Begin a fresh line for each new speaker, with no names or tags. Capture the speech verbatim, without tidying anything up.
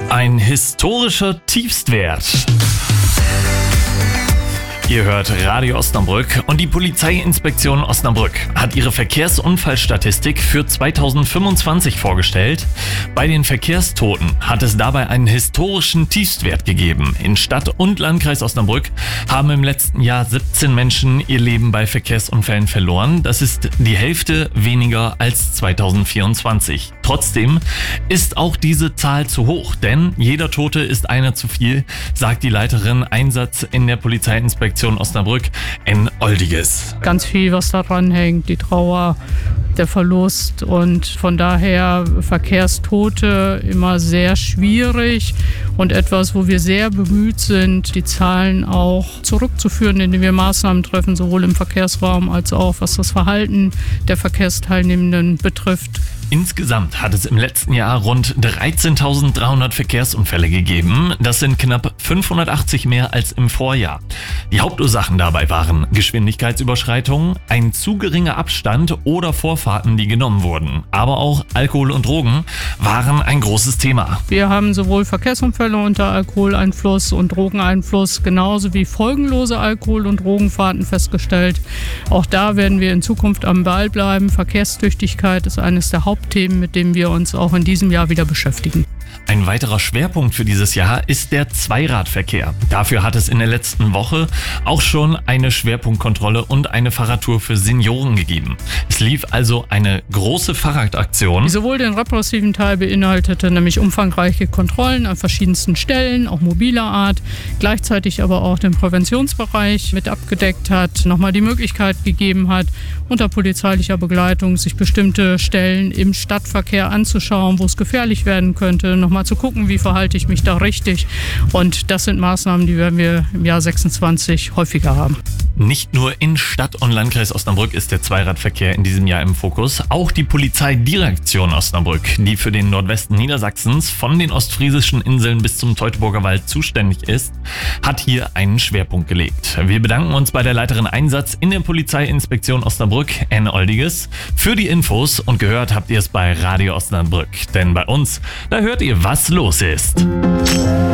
Ein historischer Tiefstwert. Ihr hört Radio Osnabrück und die Polizeiinspektion Osnabrück hat ihre Verkehrsunfallstatistik für zweitausendfünfundzwanzig vorgestellt. Bei den Verkehrstoten hat es dabei einen historischen Tiefstwert gegeben. In Stadt und Landkreis Osnabrück haben im letzten Jahr siebzehn Menschen ihr Leben bei Verkehrsunfällen verloren. Das ist die Hälfte weniger als zweitausendvierundzwanzig. Trotzdem ist auch diese Zahl zu hoch, denn jeder Tote ist einer zu viel, sagt die Leiterin Einsatz in der Polizeiinspektion Osnabrück, N. Oldiges.
Ganz viel, was daran hängt, die Trauer, der Verlust und von daher Verkehrstote immer sehr schwierig und etwas, wo wir sehr bemüht sind, die Zahlen auch zurückzuführen, indem wir Maßnahmen treffen, sowohl im Verkehrsraum als auch was das Verhalten der Verkehrsteilnehmenden betrifft.
Insgesamt hat es im letzten Jahr rund dreizehntausenddreihundert Verkehrsunfälle gegeben. Das sind knapp fünfhundertachtzig mehr als im Vorjahr. Die Hauptursachen dabei waren Geschwindigkeitsüberschreitungen, ein zu geringer Abstand oder Vorfahrten, die genommen wurden. Aber auch Alkohol und Drogen waren ein großes Thema.
Wir haben sowohl Verkehrsunfälle unter Alkoholeinfluss und Drogeneinfluss, genauso wie folgenlose Alkohol- und Drogenfahrten festgestellt. Auch da werden wir in Zukunft am Ball bleiben. Verkehrstüchtigkeit ist eines der Hauptthemen, mit denen wir uns auch in diesem Jahr wieder beschäftigen.
Ein weiterer Schwerpunkt für dieses Jahr ist der Zweiradverkehr. Dafür hat es in der letzten Woche auch schon eine Schwerpunktkontrolle und eine Fahrradtour für Senioren gegeben. Es lief also eine große Fahrradaktion,
die sowohl den repressiven Teil beinhaltete, nämlich umfangreiche Kontrollen an verschiedensten Stellen, auch mobiler Art, gleichzeitig aber auch den Präventionsbereich mit abgedeckt hat, nochmal die Möglichkeit gegeben hat, unter polizeilicher Begleitung sich bestimmte Stellen im Stadtverkehr anzuschauen, wo es gefährlich werden könnte, nochmal zu gucken, wie verhalte ich mich da richtig. Und das sind Maßnahmen, die werden wir im Jahr sechsundzwanzig häufiger haben.
Nicht nur in Stadt und Landkreis Osnabrück ist der Zweiradverkehr in diesem Jahr im Fokus. Auch die Polizeidirektion Osnabrück, die für den Nordwesten Niedersachsens von den ostfriesischen Inseln bis zum Teutoburger Wald zuständig ist, hat hier einen Schwerpunkt gelegt. Wir bedanken uns bei der Leiterin Einsatz in der Polizeiinspektion Osnabrück, N. Oldiges, für die Infos und gehört habt ihr es bei Radio Osnabrück. Denn bei uns, da hört ihr, was los ist.